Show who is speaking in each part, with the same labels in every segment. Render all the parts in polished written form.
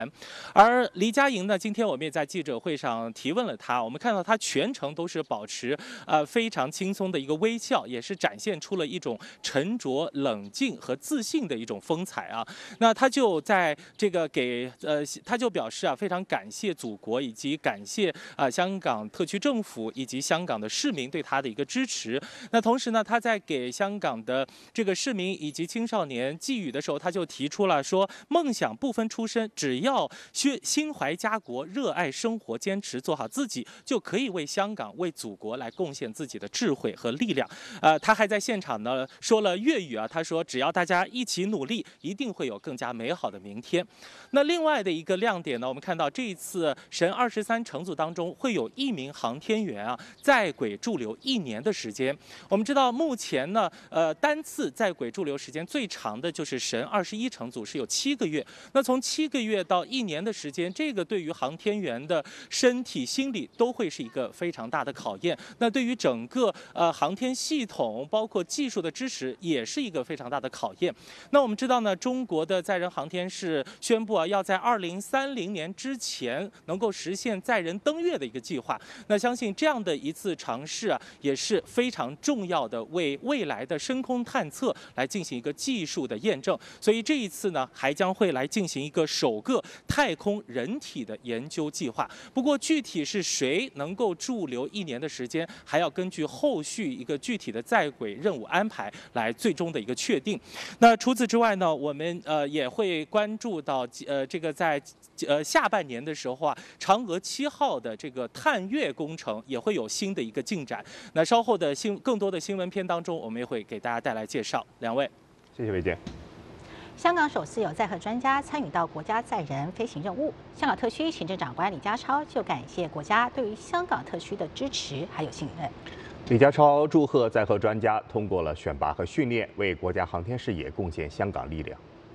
Speaker 1: 而黎佳莹呢，今天我们也在记者会上提问了她，我们看到她全程都是保持非常轻松的一个微笑，也是展现出了一种沉着、冷静和自信的一种风采啊。那她就在这个她就表示非常感谢祖国以及感谢香港特区政府以及香港的市民对她的一个支持。那同时呢，她在给香港的这个市民以及青少年寄语的时候，她就提出了说，梦想不分出身，只要心怀家国，热爱生活，坚持做好自己，就可以为香港、为祖国来贡献自己的智慧和力量。他还在现场呢说了粤语他说只要大家一起努力，一定会有更加美好的明天。那另外的一个亮点呢，我们看到这一次神23乘组当中会有1名航天员在轨驻留1年的时间。我们知道目前呢，单次在轨驻留时间最长的就是神21乘组，是有7个月。那从7个月到1年的时间，这个对于航天员的身体、心理都会是一个非常大的考验。那对于整个航天系统，包括技术的支持，也是一个非常大的考验。那我们知道呢，中国的载人航天是宣布要在2030年之前能够实现载人登月的一个计划。那相信这样的一次尝试也是非常重要的，为未来的深空探测来进行一个技术的验证。所以这一次呢，还将会来进行一个首个太空人体的研究计划。不过具体是谁能够驻留1年的时间，还要根据后续一个具体的在轨任务安排来最终的一个确定。那除此之外呢，我们也会关注到这个在下半年的时候嫦娥7号的这个探月工程也会有新的一个进展。那稍后的更多的新闻片当中，我们也会给大家带来介绍。两位，
Speaker 2: 谢谢伟健。
Speaker 3: 香港首次有载荷专家参与到国家载人飞行任务，香港特区行政长官李家超就感谢国家对于香港特区的支持还有信任。
Speaker 2: 李家超祝贺载荷专家通过了选拔和训练，为国家航天事业贡献香港力量。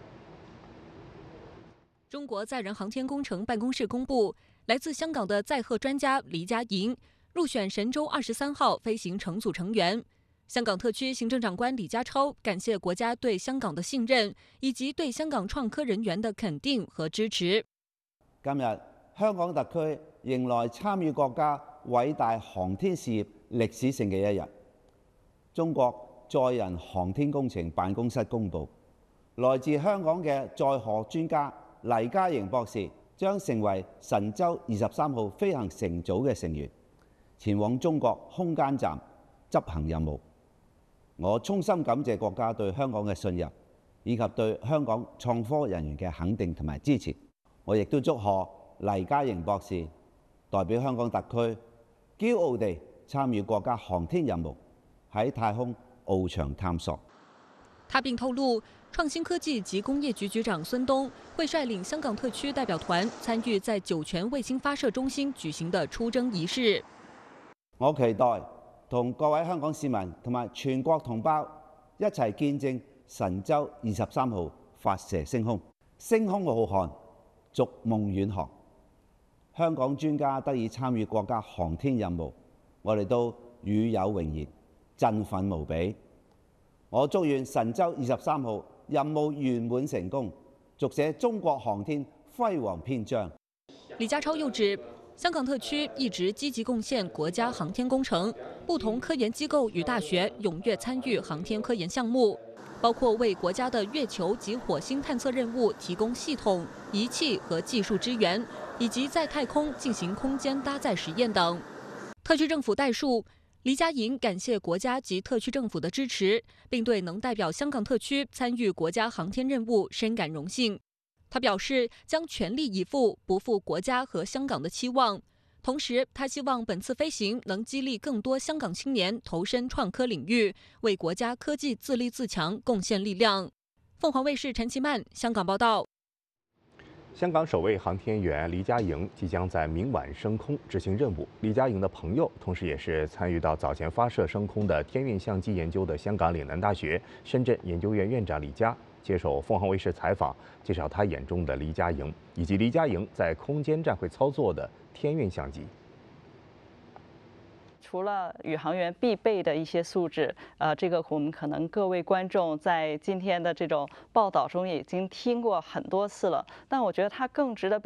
Speaker 4: 中国载人航天工程办公室公布，来自香港的载荷专家黎佳莹入选神舟23号飞行乘组成员。香港特区行政长官李家超感谢国家对香港的信任，以及对香港创科人員的肯定和支持。
Speaker 5: 今日香港特區迎來參與國家偉大航天事業歷史性嘅一日。中國載人航天工程辦公室公佈，來自香港嘅載荷專家黎家瑩博士將成為神舟23號飛行乘組嘅成員，前往中國空間站執行任務。我衷心感謝國家對香港嘅信任，以及對香港創科人員嘅肯定同埋支持。我亦都祝賀黎家瑩博士代表香港特區驕傲地參與國家航天任務，喺太空翱翔探索。
Speaker 4: 他並透露，創新科技及工業局局長孫東會率領香港特區代表團參與在酒泉衛星發射中心舉行的出征儀式。
Speaker 5: 我期待同各位香港市民同埋全國同胞一齊見證神舟23號發射升空，星空浩瀚，逐夢遠航。香港專家得以參與國家航天任務，我哋都與有榮焉，振奮無比。我祝願神舟23號任務圓滿成功，續寫中國航天輝煌篇章。
Speaker 4: 李家超又指，香港特區一直積極貢獻國家航天工程，不同科研機構與大學踴躍參與航天科研項目，包括為國家的月球及火星探測任務提供系統、儀器和技術支援，以及在太空進行空間搭載實驗等。特區政府代述，黎佳莹感謝國家及特區政府的支持，並對能代表香港特區參與國家航天任務深感榮幸。他表示將全力以赴，不負國家和香港的期望。同時，他希望本次飛行能激勵更多香港青年投身創科領域，為國家科技自立自強貢獻力量。鳳凰衛視陳其曼香港報道。
Speaker 2: 香港首位航天員黎佳莹即將在明晚升空執行任務。黎佳莹的朋友，同時也是參與到早前發射升空的天運相機研究的香港嶺南大學深圳研究院院長李嘉接受鳳凰衛視採訪，介紹他眼中的黎佳莹以及黎佳莹在空間站會操作的天運相機。
Speaker 6: 除了宇航员必备的一些素质，这个我们可能各位观众在今天的这种报道中也已经听过很多次了，但我觉得它更值得